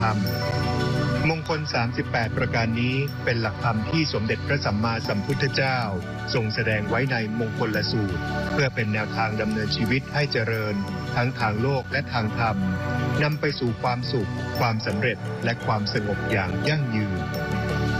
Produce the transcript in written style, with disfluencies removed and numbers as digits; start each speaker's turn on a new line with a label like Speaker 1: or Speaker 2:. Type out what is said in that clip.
Speaker 1: ธรรมมงคล38ประการนี้เป็นหลักธรรมที่สมเด็จพระสัมมาสัมพุทธเจ้าทรงแสดงไว้ในมงคลสูตรเพื่อเป็นแนวทางดำเนินชีวิตให้เจริญทั้งทางโลกและทางธรรมนำไปสู่ความสุขความสำเร็จและความสงบอย่างยั่งยืน